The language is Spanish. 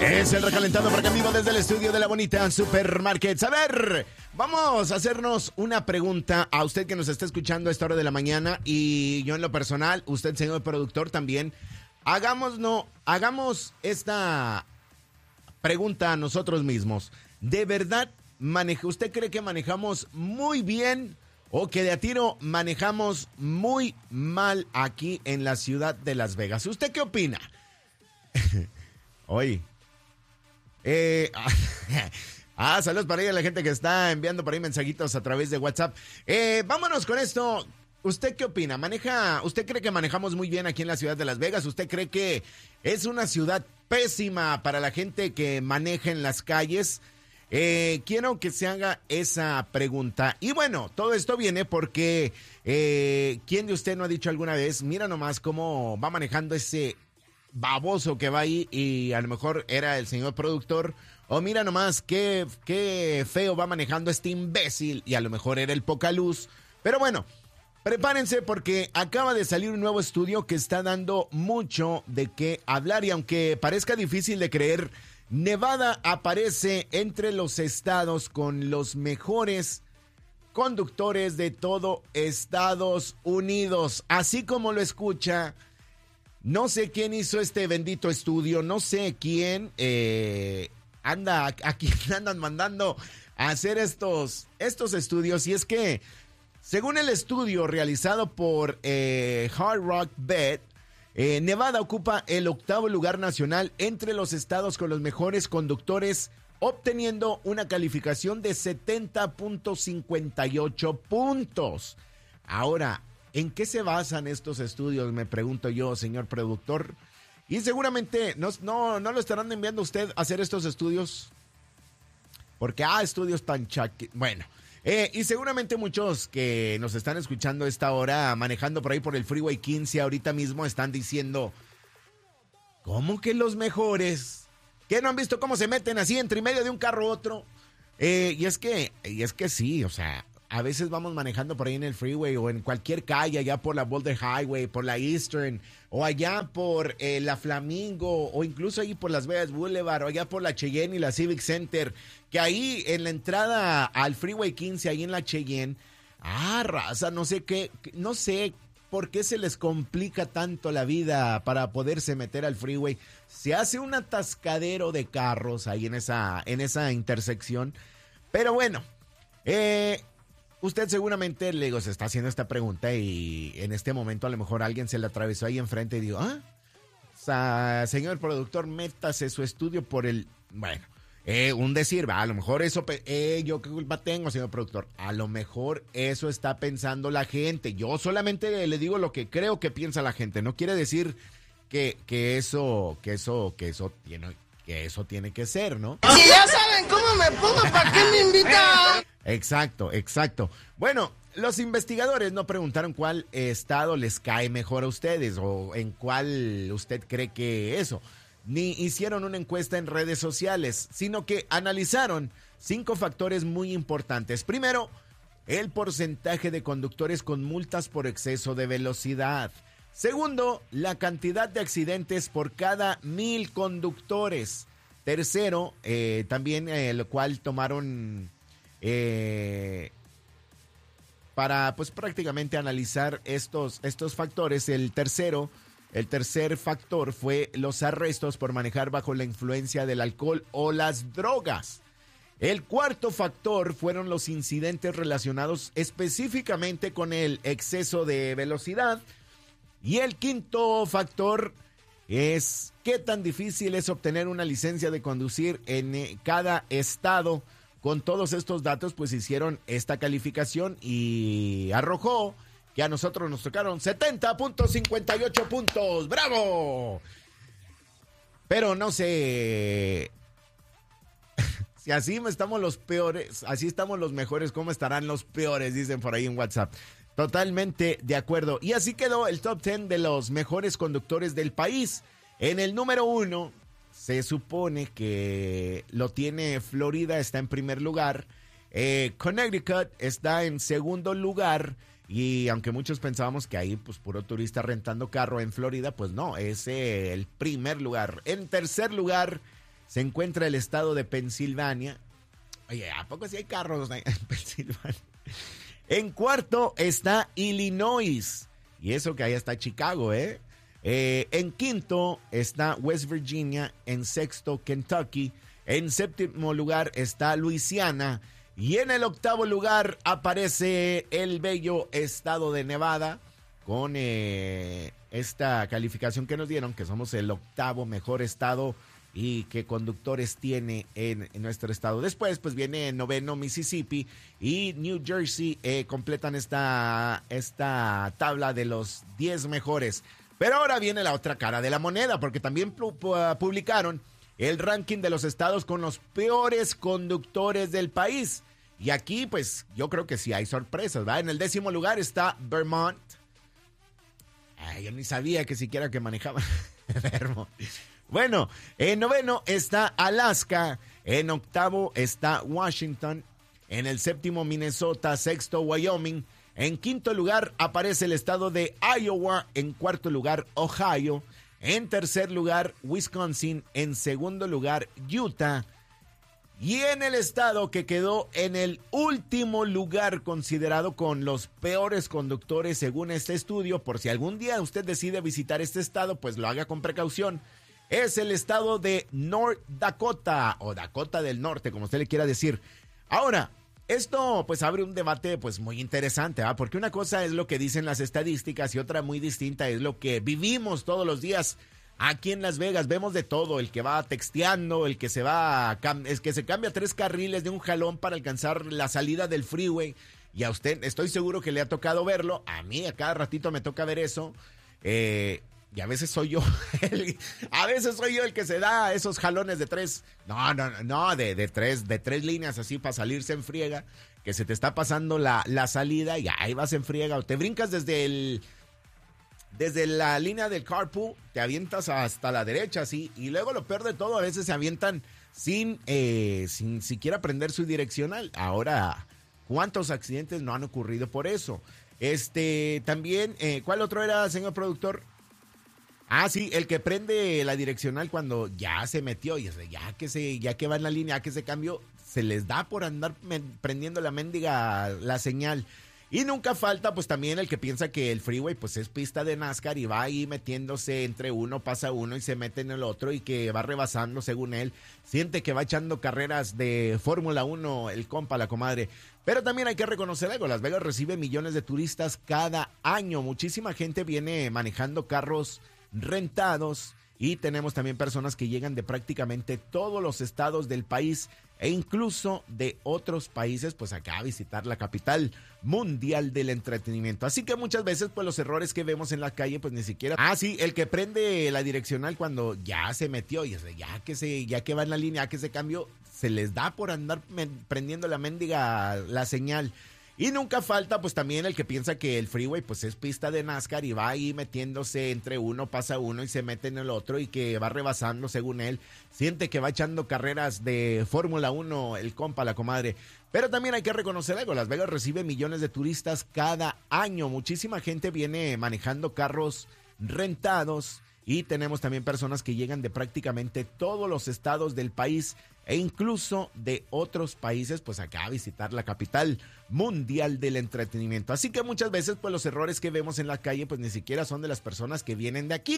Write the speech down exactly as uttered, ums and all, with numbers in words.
Es el recalentado porque en vivo desde el estudio de la bonita Supermarkets. A ver, vamos a hacernos una pregunta a usted que nos está escuchando a esta hora de la mañana y yo en lo personal, usted señor productor también. Hagamos, no, hagamos esta pregunta a nosotros mismos. ¿De verdad maneja, usted cree que manejamos muy bien o que de a tiro manejamos muy mal aquí en la ciudad de Las Vegas? ¿Usted qué opina? Hoy. Eh, ah, saludos para ella, la gente que está enviando por ahí mensajitos a través de WhatsApp. Eh, vámonos con esto. ¿Usted qué opina? ¿Maneja, usted cree que manejamos muy bien aquí en la ciudad de Las Vegas? ¿Usted cree que es una ciudad pésima para la gente que maneja en las calles? Eh, quiero que se haga esa pregunta. Y bueno, todo esto viene porque eh, ¿quién de usted no ha dicho alguna vez? Mira nomás cómo va manejando ese baboso que va ahí y a lo mejor era el señor productor, o mira nomás qué, qué feo va manejando este imbécil y a lo mejor era el poca luz. Pero bueno, prepárense porque acaba de salir un nuevo estudio que está dando mucho de qué hablar y aunque parezca difícil de creer, Nevada aparece entre los estados con los mejores conductores de todo Estados Unidos, así como lo escucha. No sé quién hizo este bendito estudio, no sé quién eh, anda, a quién andan mandando a hacer estos, estos estudios. Y es que, según el estudio realizado por eh, Hard Rock Bet, eh, Nevada ocupa el octavo lugar nacional entre los estados con los mejores conductores, obteniendo una calificación de setenta punto cincuenta y ocho puntos. Ahora, ¿en qué se basan estos estudios? Me pregunto yo, señor productor. Y seguramente no, no, no lo estarán enviando a usted a hacer estos estudios. Porque, ah, estudios tan chaqui... Bueno, eh, y seguramente muchos que nos están escuchando a esta hora, manejando por ahí por el Freeway quince, ahorita mismo están diciendo, ¿cómo que los mejores? ¿Qué no han visto cómo se meten así entre medio de un carro otro? Eh, y es que, y es que sí, o sea... A veces vamos manejando por ahí en el freeway o en cualquier calle, allá por la Boulder Highway, por la Eastern, o allá por eh, la Flamingo, o incluso ahí por Las Vegas Boulevard, o allá por la Cheyenne y la Civic Center, que ahí en la entrada al Freeway quince, ahí en la Cheyenne, ah, raza, no sé qué, no sé por qué se les complica tanto la vida para poderse meter al freeway. Se hace un atascadero de carros ahí en esa, en esa intersección, pero bueno, eh... usted seguramente, le digo, se está haciendo esta pregunta y en este momento a lo mejor alguien se le atravesó ahí enfrente y digo, ah, o sea, señor productor, métase su estudio por el, bueno, eh, un decir, va, a lo mejor eso, eh, yo qué culpa tengo, señor productor, a lo mejor eso está pensando la gente, yo solamente le digo lo que creo que piensa la gente, no quiere decir que, que eso, que eso, que eso tiene, que eso tiene que ser, ¿no? Si ya saben cómo me pongo, ¿para qué me invitan? Exacto, exacto. Bueno, los investigadores no preguntaron cuál estado les cae mejor a ustedes o en cuál usted cree que eso, ni hicieron una encuesta en redes sociales, sino que analizaron cinco factores muy importantes. Primero, el porcentaje de conductores con multas por exceso de velocidad. Segundo, la cantidad de accidentes por cada mil conductores. Tercero, eh, también eh, lo cual tomaron... Eh, para pues prácticamente analizar estos, estos factores. El tercero, el tercer factor fue los arrestos por manejar bajo la influencia del alcohol o las drogas. El cuarto factor fueron los incidentes relacionados específicamente con el exceso de velocidad. Y el quinto factor es qué tan difícil es obtener una licencia de conducir en cada estado. Con todos estos datos, pues hicieron esta calificación y arrojó que a nosotros nos tocaron setenta punto cincuenta y ocho puntos. ¡Bravo! Pero no sé, si así estamos los peores, así estamos los mejores, ¿cómo estarán los peores? Dicen por ahí en WhatsApp. Totalmente de acuerdo. Y así quedó el top diez de los mejores conductores del país. En el número uno... se supone que lo tiene Florida, está en primer lugar. Eh, Connecticut está en segundo lugar. Y aunque muchos pensábamos que ahí, pues, puro turista rentando carro en Florida, pues no, es eh, el primer lugar. En tercer lugar, se encuentra el estado de Pensilvania. Oye, ¿a poco sí hay carros en Pensilvania? En cuarto está Illinois. Y eso que ahí está Chicago, ¿eh? eh en quinto está West Virginia. En sexto, Kentucky. En séptimo lugar está Luisiana. Y en el octavo lugar aparece el bello estado de Nevada. Con eh, esta calificación que nos dieron, que somos el octavo mejor estado y que conductores tiene en, en nuestro estado. Después, pues viene noveno Mississippi y New Jersey, eh, completan esta, esta tabla de los diez mejores. Pero ahora viene la otra cara de la moneda, porque también publicaron el ranking de los estados con los peores conductores del país. Y aquí, pues, yo creo que sí hay sorpresas, ¿va? En el décimo lugar está Vermont. Ay, yo ni sabía que siquiera que manejaba Vermont. Bueno, en noveno está Alaska, en octavo está Washington, en el séptimo Minnesota, sexto Wyoming, en quinto lugar aparece el estado de Iowa, en cuarto lugar Ohio, en tercer lugar Wisconsin, en segundo lugar Utah, y en el estado que quedó en el último lugar considerado con los peores conductores según este estudio, por si algún día usted decide visitar este estado, pues lo haga con precaución. Es el estado de North Dakota, o Dakota del Norte, como usted le quiera decir. Ahora, esto pues abre un debate pues muy interesante, ¿eh? Porque una cosa es lo que dicen las estadísticas y otra muy distinta es lo que vivimos todos los días aquí en Las Vegas. Vemos de todo, el que va texteando, el que se va, a cam- es que se cambia tres carriles de un jalón para alcanzar la salida del freeway. Y a usted, estoy seguro que le ha tocado verlo. A mí a cada ratito me toca ver eso. Eh... Y a veces soy yo, el, a veces soy yo el que se da esos jalones de tres, no, no, no, de, de tres, de tres líneas así para salirse en friega, que se te está pasando la, la salida y ahí vas en friega, o te brincas desde el, desde la línea del carpool, te avientas hasta la derecha, así, y luego lo peor de todo, a veces se avientan sin, eh, sin siquiera prender su direccional. Ahora, ¿cuántos accidentes no han ocurrido por eso? Este, también, eh, ¿cuál otro era, señor productor? Ah, sí, el que prende la direccional cuando ya se metió, y ya que se, ya que va en la línea, ya que se cambió, se les da por andar prendiendo la mendiga la señal. Y nunca falta pues también el que piensa que el freeway pues es pista de NASCAR y va ahí metiéndose entre uno, pasa uno y se mete en el otro y que va rebasando según él. Siente que va echando carreras de Fórmula uno el compa, la comadre. Pero también hay que reconocer algo, Las Vegas recibe millones de turistas cada año. Muchísima gente viene manejando carros rentados y tenemos también personas que llegan de prácticamente todos los estados del país e incluso de otros países pues acá a visitar la capital mundial del entretenimiento. Así que muchas veces pues los errores que vemos en la calle pues ni siquiera... Ah, sí, el que prende la direccional cuando ya se metió y ya que se ya que va en la línea, ya que se cambió, se les da por andar prendiendo la mendiga la señal. Y nunca falta pues también el que piensa que el freeway pues es pista de NASCAR y va ahí metiéndose entre uno, pasa uno y se mete en el otro y que va rebasando según él. Siente que va echando carreras de Fórmula uno el compa, la comadre. Pero también hay que reconocer algo, Las Vegas recibe millones de turistas cada año. Muchísima gente viene manejando carros rentados y tenemos también personas que llegan de prácticamente todos los estados del país e incluso de otros países, pues acá a visitar la capital mundial del entretenimiento. Así que muchas veces, pues los errores que vemos en la calle, pues ni siquiera son de las personas que vienen de aquí.